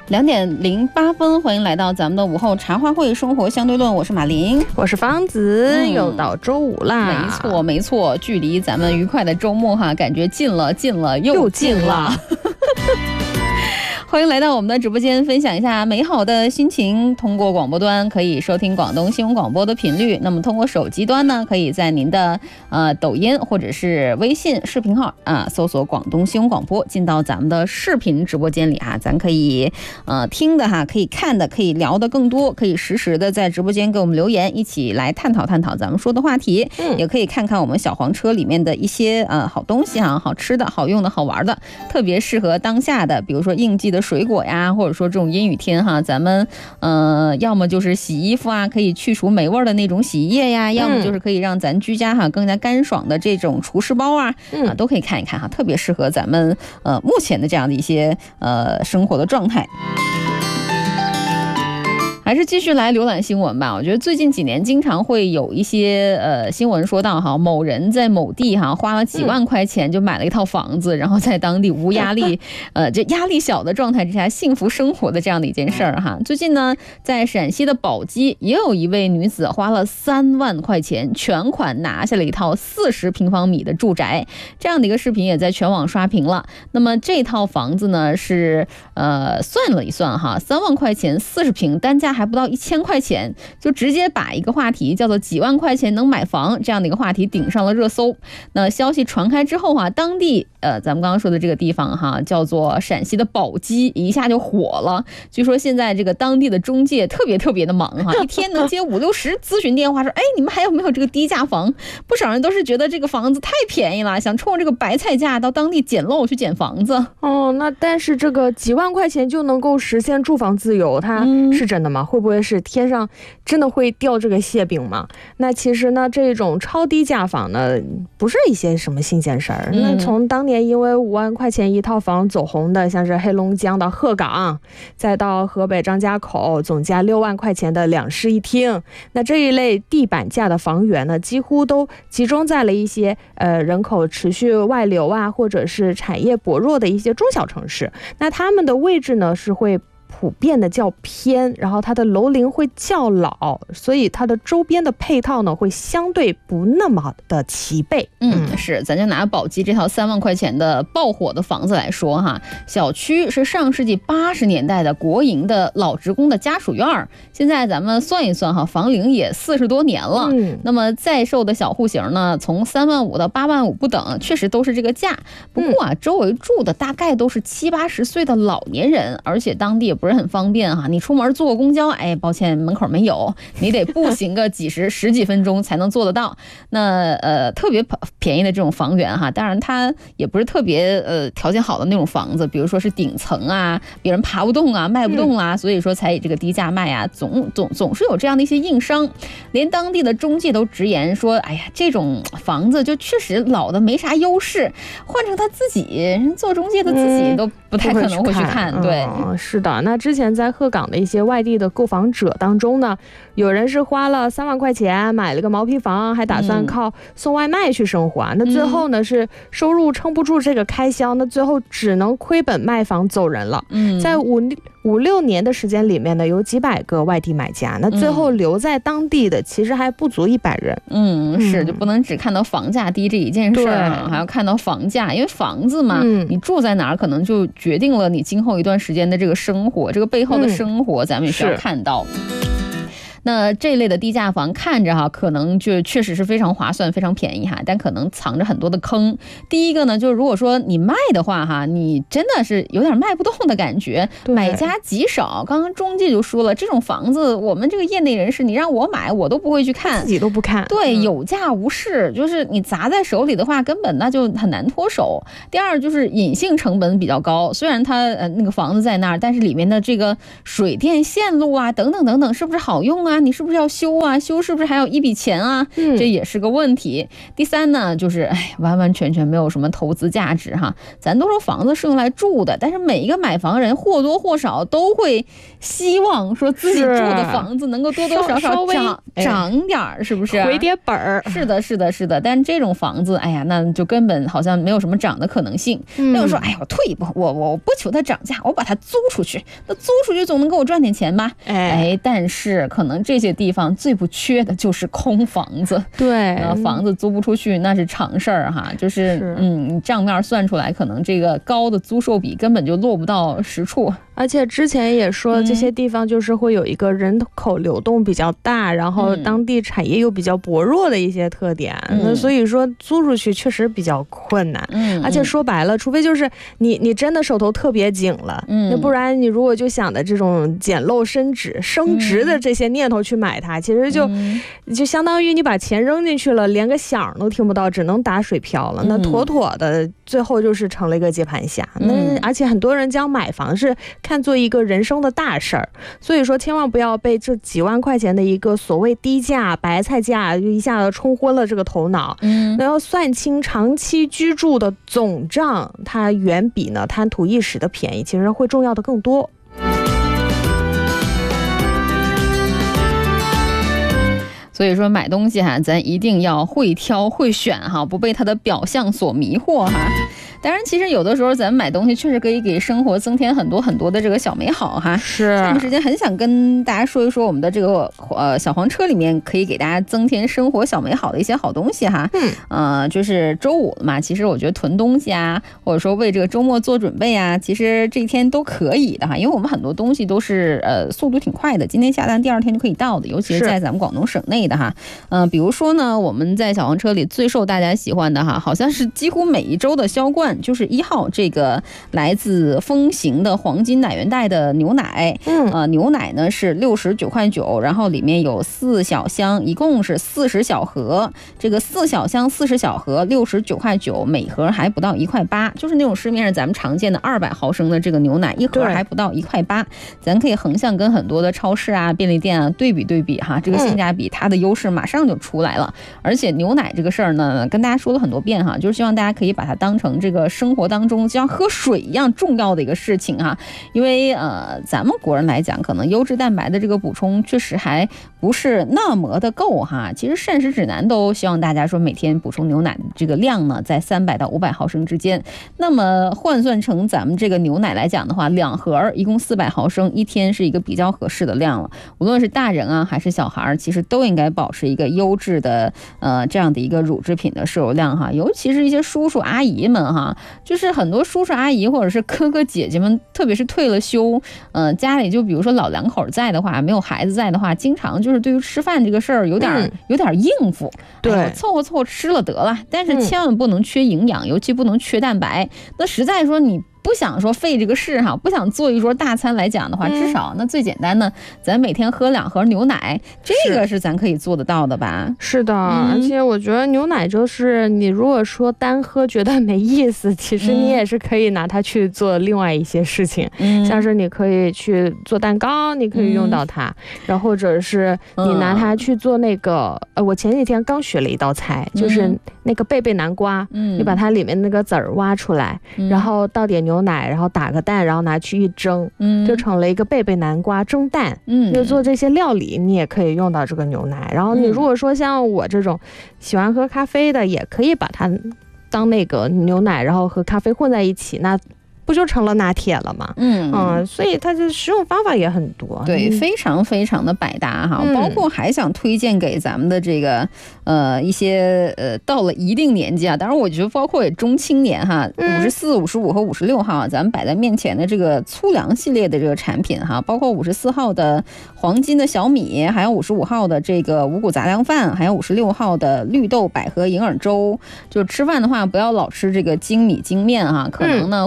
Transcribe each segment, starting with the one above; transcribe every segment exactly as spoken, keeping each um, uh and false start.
两点零八分，欢迎来到咱们的午后茶话会生活相对论，我是马琳， 我是方子、嗯、又到周五啦， 没错没错，距离咱们愉快的周末哈，感觉近了近了又近了。欢迎来到我们的直播间，分享一下美好的心情。通过广播端可以收听广东新闻广播的频率，那么通过手机端呢，可以在您的呃抖音或者是微信视频号啊搜索广东新闻广播，进到咱们的视频直播间里哈，咱可以呃听的哈，可以看的，可以聊的更多，可以实时的在直播间给我们留言，一起来探讨探讨咱们说的话题，嗯、也可以看看我们小黄车里面的一些呃好东西哈，好吃的、好用的、好玩的，特别适合当下的，比如说应季的水果呀，或者说这种阴雨天哈，咱们呃要么就是洗衣服啊，可以去除霉味的那种洗衣液呀，要么就是可以让咱居家哈更加干爽的这种除湿包啊，啊都可以看一看哈，特别适合咱们呃目前的这样的一些呃生活的状态。还是继续来浏览新闻吧。我觉得最近几年经常会有一些呃新闻说到哈，某人在某地哈花了几万块钱就买了一套房子，嗯、然后在当地无压力呃就压力小的状态之下幸福生活的这样的一件事儿哈。最近呢，在陕西的宝鸡也有一位女子花了三万块钱全款拿下了一套四十平方米的住宅，这样的一个视频也在全网刷屏了。那么这套房子呢是呃算了一算哈，三万块钱四十平，单价还不到一千块钱，就直接把一个话题叫做几万块钱能买房这样的一个话题顶上了热搜。那消息传开之后啊，当地呃咱们刚刚说的这个地方哈，叫做陕西的宝鸡，一下就火了。据说现在这个当地的中介特别特别的忙哈，一天能接五六十咨询电话，说哎你们还有没有这个低价房？不少人都是觉得这个房子太便宜了，想冲这个白菜价到当地捡漏去捡房子。 哦，那但是这个几万块钱就能够实现住房自由，它是真的吗？嗯、会不会是天上真的会掉这个馅饼吗？那其实呢，这种超低价房呢，不是一些什么新鲜事儿。嗯、那从当年因为五万块钱一套房走红的，像是黑龙江的鹤岗，再到河北张家口总价六万块钱的两室一厅，那这一类地板价的房源呢，几乎都集中在了一些呃人口持续外流啊，或者是产业薄弱的一些中小城市。那他们的位置呢，是会普遍的较偏，然后它的楼龄会较老，所以它的周边的配套呢会相对不那么的齐备。 嗯，是，咱就拿宝鸡这套三万块钱的爆火的房子来说哈，小区是上世纪八十年代的国营的老职工的家属院，现在咱们算一算哈，房龄也四十多年了。嗯，那么在售的小户型呢，从三万五到八万五不等，确实都是这个价。不过啊，周围住的大概都是七八十岁的老年人，而且当地也不是很方便哈，你出门坐个公交，哎，抱歉，门口没有，你得步行个几十十几分钟才能做得到。那呃，特别便宜的这种房源哈，当然它也不是特别呃条件好的那种房子，比如说是顶层啊，别人爬不动啊，卖不动啦、啊嗯，所以说才以这个低价卖啊，总总总是有这样的一些硬伤。连当地的中介都直言说，哎呀，这种房子就确实老的没啥优势，换成他自己做中介的自己都不太可能会去看。嗯、对、 嗯，是的。那之前在鹤岗的一些外地的购房者当中呢，有人是花了三万块钱买了个毛坯房，还打算靠送外卖去生活啊。嗯、那最后呢是收入撑不住这个开销，那最后只能亏本卖房走人了。嗯，在五五六年的时间里面呢，有几百个外地买家，那最后留在当地的其实还不足一百人。 嗯，是，就不能只看到房价低这一件事儿，还要看到房价，因为房子嘛，嗯、你住在哪儿可能就决定了你今后一段时间的这个生活，这个背后的生活，咱们也需要看到。那这类的低价房看着哈，可能就确实是非常划算、非常便宜哈，但可能藏着很多的坑。第一个呢，就是如果说你卖的话哈，你真的是有点卖不动的感觉，买家极少。刚刚中介就说了，这种房子我们这个业内人士，你让我买，我都不会去看， 自己都不看。 对，嗯、有价无市，就是你砸在手里的话，根本那就很难脱手。第二就是隐性成本比较高，虽然它呃那个房子在那儿，但是里面的这个水电线路啊等等等等，是不是好用啊？ 啊，你是不是要修啊？修是不是还有一笔钱啊？嗯、这也是个问题。第三呢，就是哎，完完全全没有什么投资价值哈。咱都说房子是用来住的，但是每一个买房人或多或少都会希望说自己住的房子能够多多少少涨涨点儿，是不是？ 回点本儿。 是的，是的，是的。但这种房子，哎呀，那就根本好像没有什么涨的可能性。那种、嗯、说，哎呀，我退一步，我我不求它涨价，我把它租出去，那租出去总能给我赚点钱吧？哎，哎但是可能这些地方最不缺的就是空房子。 对， 呃，房子租不出去那是常事儿哈，就是, 是嗯，你账面算出来，可能这个高的租售比根本就落不到实处。 而且之前也说这些地方就是会有一个人口流动比较大、嗯、然后当地产业又比较薄弱的一些特点、嗯、那所以说租出去确实比较困难。嗯，而且说白了，除非就是你你真的手头特别紧了，嗯，那不然你如果就想的这种捡漏升值升值的这些念头去买它，其实就、嗯、就相当于你把钱扔进去了，连个响都听不到，只能打水漂了、嗯、那妥妥的最后就是成了一个接盘侠。那、嗯、而且很多人将买房是看作一个人生的大事儿，所以说千万不要被这几万块钱的一个所谓低价白菜价就一下子冲昏了这个头脑。嗯，然后算清长期居住的总账，它远比呢贪图一时的便宜其实会重要的更多。 所以说买东西哈，咱一定要会挑会选哈，不被它的表象所迷惑哈。当然，其实有的时候咱们买东西确实可以给生活增添很多很多的这个小美好哈。 是。 下面时间很想跟大家说一说我们的这个呃小黄车里面可以给大家增添生活小美好的一些好东西哈。嗯。呃，就是周五嘛，其实我觉得囤东西啊，或者说为这个周末做准备啊，其实这一天都可以的哈，因为我们很多东西都是呃速度挺快的，今天下单第二天就可以到的，尤其是在咱们广东省内的哈。嗯、呃，比如说呢，我们在小黄车里最受大家喜欢的哈，好像是几乎每一周的销冠。就是一号这个来自风行的黄金奶源带的牛奶，嗯，呃，牛奶呢是六十九块九，然后里面有四小箱，一共是四十小盒。这个四小箱四十小盒六十九块九，每盒还不到一块八，就是那种市面上咱们常见的二百毫升的这个牛奶，一盒还不到一块八。咱可以横向跟很多的超市啊、便利店啊对比对比哈，这个性价比它的优势马上就出来了。嗯、而且牛奶这个事儿呢，跟大家说了很多遍哈，就是希望大家可以把它当成这个生活当中就像喝水一样重要的一个事情哈，因为呃，咱们国人来讲，可能优质蛋白的这个补充确实还不是那么的够哈。其实膳食指南都希望大家说每天补充牛奶的这个量呢，在三百到五百毫升之间。那么换算成咱们这个牛奶来讲的话，两盒一共四百毫升，一天是一个比较合适的量了。无论是大人啊还是小孩，其实都应该保持一个优质的呃这样的一个乳制品的摄入量哈，尤其是一些叔叔阿姨们哈。就是很多叔叔阿姨或者是哥哥姐姐们，特别是退了休，呃，家里就比如说老两口在的话，没有孩子在的话，经常就是对于吃饭这个事儿有点、嗯、有点应付，对、哎，凑合凑合吃了得了，但是千万不能缺营养，嗯、尤其不能缺蛋白。那实在说你不想说费这个事哈，不想做一桌大餐来讲的话，至少那最简单的，咱每天喝两盒牛奶，这个是咱可以做得到的吧？ 是的，嗯、而且我觉得牛奶就是你如果说单喝觉得没意思，其实你也是可以拿它去做另外一些事情，嗯、像是你可以去做蛋糕，你可以用到它，嗯、然后或者是你拿它去做那个，呃，我前几天刚学了一道菜，嗯、就是那个贝贝南瓜，嗯、你把它里面那个籽儿挖出来，嗯、然后倒点牛奶，然后打个蛋，然后拿去一蒸，嗯，就成了一个贝贝南瓜蒸蛋。嗯，就做这些料理，你也可以用到这个牛奶。然后你如果说像我这种喜欢喝咖啡的，也可以把它当那个牛奶，然后和咖啡混在一起，那不就成了拿铁了吗？嗯嗯，所以它的食用方法也很多， 对，非常非常的百搭哈。嗯、包括还想推荐给咱们的这个呃一些呃到了一定年纪啊，当然我觉得包括也中青年哈，五十四、五十五和五十六号，咱们摆在面前的这个粗粮系列的这个产品哈，包括五十四号的黄金的小米，还有五十五号的这个五谷杂粮饭，还有五十六号的绿豆百合银耳粥。就吃饭的话，不要老吃这个精米精面哈，可能呢会让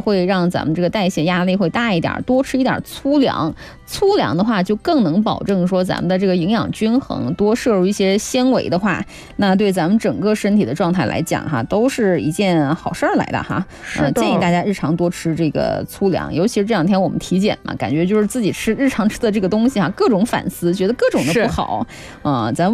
咱们这个代谢压力会大一点，多吃一点粗粮。粗粮的话就更能保证说咱们的这个营养均衡，多摄入一些纤维的话，那对咱们整个身体的状态来讲哈，都是一件好事儿来的哈。 是的， 建议大家日常多吃这个粗粮，尤其是这两天我们体检嘛，感觉就是自己吃日常吃的这个东西哈，各种反思，觉得各种的不好啊、呃，咱。